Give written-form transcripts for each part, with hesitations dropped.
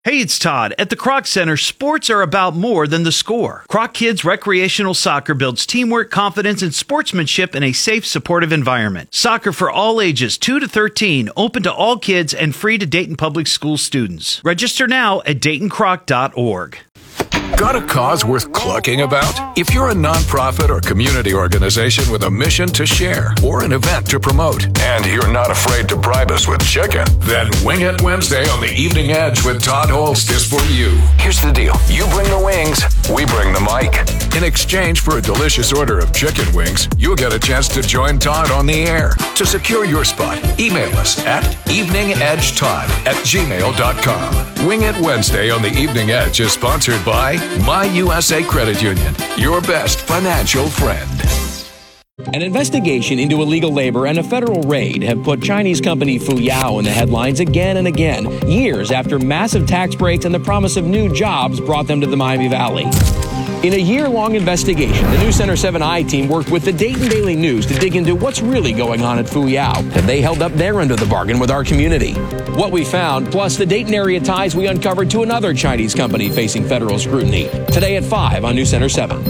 Hey, it's Todd. At the Kroc Center, sports are about more than the score. Kroc Kids Recreational Soccer builds teamwork, confidence, and sportsmanship in a safe, supportive environment. Soccer for all ages, 2 to 13, open to all kids and free to Dayton Public School students. Register now at DaytonKroc.org. Got a cause worth clucking about? If you're a nonprofit or community organization with a mission to share or an event to promote, and you're not afraid to bribe us with chicken, then Wing It Wednesday on the Evening Edge with Todd Holst is for you. Here's the deal. You bring the wings, we bring the mic. In exchange for a delicious order of chicken wings, you'll get a chance to join Todd on the air. To secure your spot, email us at eveningedgetodd@gmail.com. Wing It Wednesday on the Evening Edge is sponsored by My USA Credit Union, your best financial friend. An investigation into illegal labor and a federal raid have put Chinese company Fuyao in the headlines again and again, years after massive tax breaks and the promise of new jobs brought them to the Miami Valley. In a year-long investigation, the News Center 7i team worked with the Dayton Daily News to dig into what's really going on at Fuyao, and they held up their end of the bargain with our community. What we found, plus the Dayton area ties we uncovered to another Chinese company facing federal scrutiny. Today at 5 on News Center 7.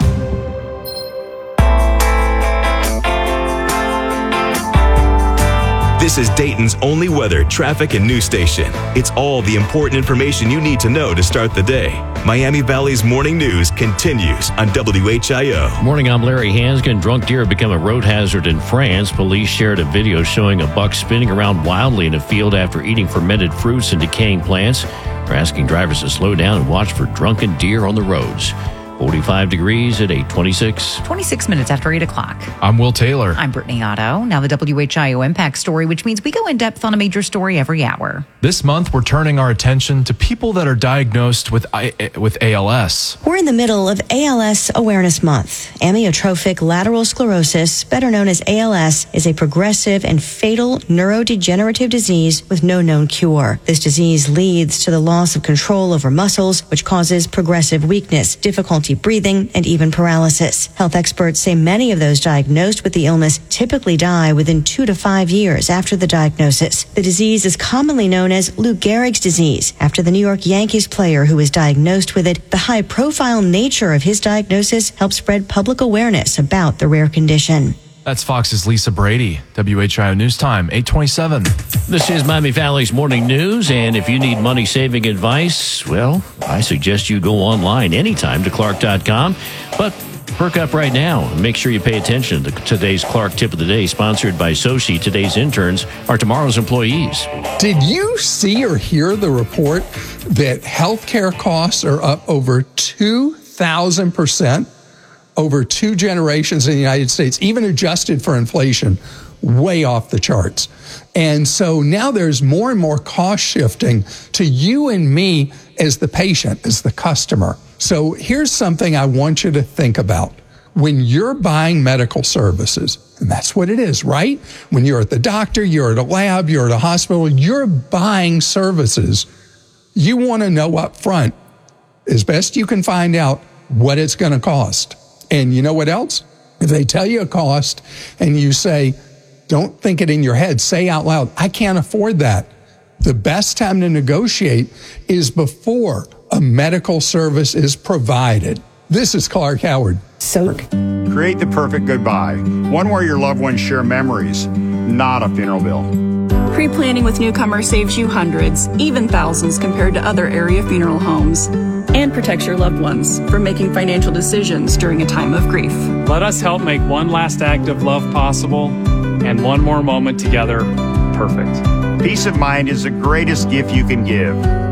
This is Dayton's only weather, traffic, and news station. It's all the important information you need to know to start the day. Miami Valley's morning news continues on WHIO. Morning, I'm Larry Hanskin. Drunk deer have become a road hazard in France. Police shared a video showing a buck spinning around wildly in a field after eating fermented fruits and decaying plants. They're asking drivers to slow down and watch for drunken deer on the roads. 45 degrees at 8:26. 26 minutes after 8 o'clock. I'm Will Taylor. I'm Brittany Otto. Now the WHIO Impact Story, which means we go in depth on a major story every hour. This month, we're turning our attention to people that are diagnosed with ALS. We're in the middle of ALS Awareness Month. Amyotrophic lateral sclerosis, better known as ALS, is a progressive and fatal neurodegenerative disease with no known cure. This disease leads to the loss of control over muscles, which causes progressive weakness, difficulty breathing, and even paralysis. Health experts say many of those diagnosed with the illness typically die within 2 to 5 years after the diagnosis. The disease is commonly known as Lou Gehrig's disease, after the New York Yankees player who was diagnosed with it. The high-profile nature of his diagnosis helps spread public awareness about the rare condition. That's Fox's Lisa Brady. WHIO News Time, 8:27. This is Miami Valley's morning news, and if you need money-saving advice, well, I suggest you go online anytime to Clark.com. But perk up right now and make sure you pay attention to today's Clark Tip of the Day, sponsored by Soci. Today's interns are tomorrow's employees. Did you see or hear the report that healthcare costs are up over 2,000%? Over 2 generations in the United States, even adjusted for inflation, way off the charts. And so now there's more and more cost shifting to you and me as the patient, as the customer. So here's something I want you to think about. When you're buying medical services, and that's what it is, right? When you're at the doctor, you're at a lab, you're at a hospital, you're buying services. You want to know up front, as best you can find out, what it's going to cost. And you know what else? If they tell you a cost and you say, don't think it in your head, say out loud, I can't afford that. The best time to negotiate is before a medical service is provided. This is Clark Howard. So create the perfect goodbye, one where your loved ones share memories, not a funeral bill. Pre-planning with Newcomer saves you hundreds, even thousands compared to other area funeral homes, and protects your loved ones from making financial decisions during a time of grief. Let us help make one last act of love possible and one more moment together perfect. Peace of mind is the greatest gift you can give.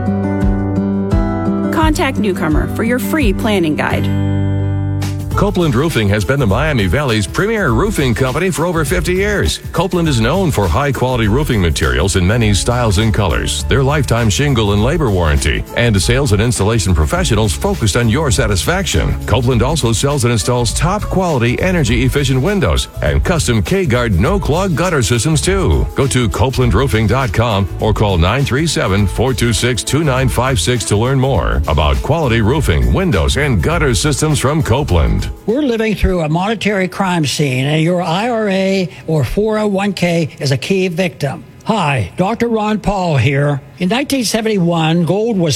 Contact Newcomer for your free planning guide. Copeland Roofing has been the Miami Valley's premier roofing company for over 50 years. Copeland is known for high-quality roofing materials in many styles and colors, their lifetime shingle and labor warranty, and sales and installation professionals focused on your satisfaction. Copeland also sells and installs top-quality, energy-efficient windows and custom K-Guard no-clog gutter systems, too. Go to CopelandRoofing.com or call 937-426-2956 to learn more about quality roofing, windows, and gutter systems from Copeland. We're living through a monetary crime scene, and your IRA or 401k is a key victim. Hi, Dr. Ron Paul here. In 1971, gold was